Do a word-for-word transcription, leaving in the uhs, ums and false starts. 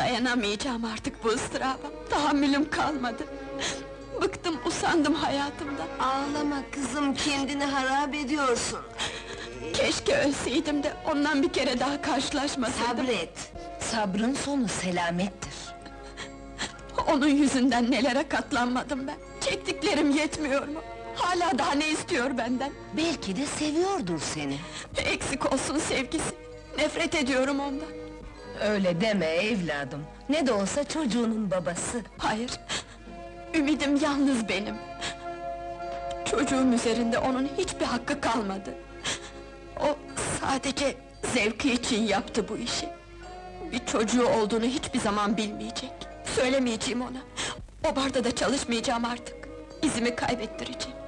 Dayanamayacağım artık bu ıstıraba. Tahammülüm kalmadı. Bıktım, usandım hayatımdan. Ağlama kızım, kendini harap ediyorsun. Keşke ölseydim de ondan bir kere daha karşılaşmasaydım. Sabret! Sabrın sonu selamettir. Onun yüzünden nelere katlanmadım ben. Çektiklerim yetmiyor mu? Hala daha ne istiyor benden? Belki de seviyordur seni. Eksik olsun sevgisi. Nefret ediyorum ondan. Öyle deme evladım. Ne de olsa çocuğunun babası. Hayır, ümidim yalnız benim. Çocuğum üzerinde onun hiçbir hakkı kalmadı. O sadece zevki için yaptı bu işi. Bir çocuğu olduğunu hiçbir zaman bilmeyecek. Söylemeyeceğim ona. O barda da çalışmayacağım artık. İzimi kaybettireceğim.